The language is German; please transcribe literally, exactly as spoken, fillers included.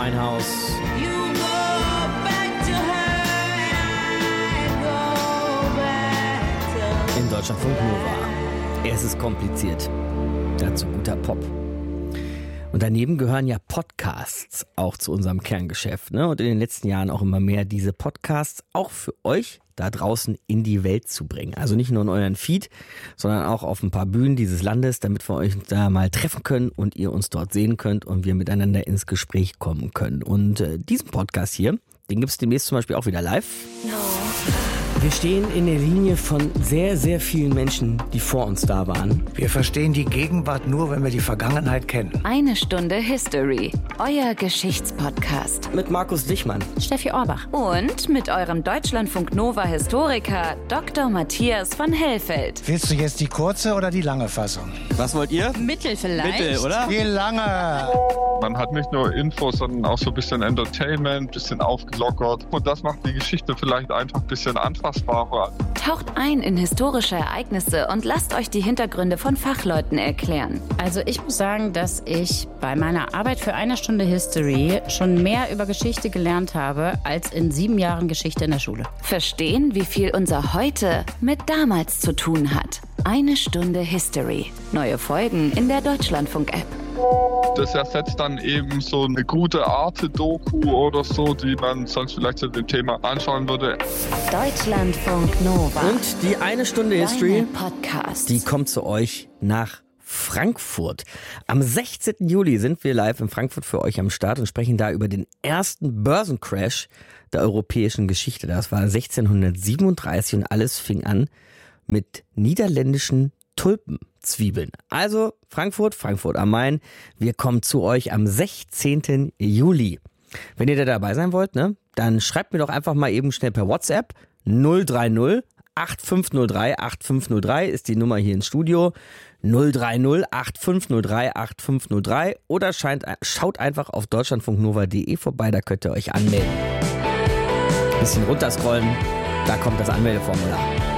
Winehouse. In Deutschlandfunk Nova. Es ist kompliziert. Dazu guter Pop. Und daneben gehören ja Podcasts auch zu unserem Kerngeschäft, ne? Und in den letzten Jahren auch immer mehr diese Podcasts auch für euch da draußen in die Welt zu bringen. Also nicht nur in euren Feed, sondern auch auf ein paar Bühnen dieses Landes, damit wir euch da mal treffen können und ihr uns dort sehen könnt und wir miteinander ins Gespräch kommen können. Und äh, diesen Podcast hier, den gibt es demnächst zum Beispiel auch wieder live. No. Wir stehen in der Linie von sehr, sehr vielen Menschen, die vor uns da waren. Wir verstehen die Gegenwart nur, wenn wir die Vergangenheit kennen. Eine Stunde History, euer Geschichtspodcast. Mit Markus Dichmann, Steffi Orbach und mit eurem Deutschlandfunk Nova Historiker Doktor Matthias von Hellfeld. Willst du jetzt die kurze oder die lange Fassung? Was wollt ihr? Mittel vielleicht. Mittel, oder? Die lange. Man hat nicht nur Infos, sondern auch so ein bisschen Entertainment, ein bisschen aufgelockert. Und das macht die Geschichte vielleicht einfach ein bisschen anfassbarer. Taucht ein in historische Ereignisse und lasst euch die Hintergründe von Fachleuten erklären. Also ich muss sagen, dass ich bei meiner Arbeit für eine Stunde History schon mehr über Geschichte gelernt habe, als in sieben Jahren Geschichte in der Schule. Verstehen, wie viel unser Heute mit damals zu tun hat. Eine Stunde History. Neue Folgen in der Deutschlandfunk-App. Das ersetzt dann eben so eine gute Arte-Doku oder so, die man sonst vielleicht zu dem Thema anschauen würde. Deutschlandfunk Nova. Und die eine Stunde History, Podcast. die kommt zu euch nach Frankfurt. Am sechzehnten Juli sind wir live in Frankfurt für euch am Start und sprechen da über den ersten Börsencrash der europäischen Geschichte. Das war sechzehnhundertsiebenunddreißig und alles fing an mit niederländischen Tulpenzwiebeln. Also Frankfurt, Frankfurt am Main. Wir kommen zu euch am sechzehnten Juli. Wenn ihr da dabei sein wollt, ne, dann schreibt mir doch einfach mal eben schnell per WhatsApp null drei null acht fünf null drei acht fünf null drei ist die Nummer hier ins Studio. null drei null acht fünf null drei acht fünf null drei oder scheint, schaut einfach auf deutschlandfunknova punkt de vorbei, da könnt ihr euch anmelden. Bisschen runterscrollen, da kommt das Anmeldeformular.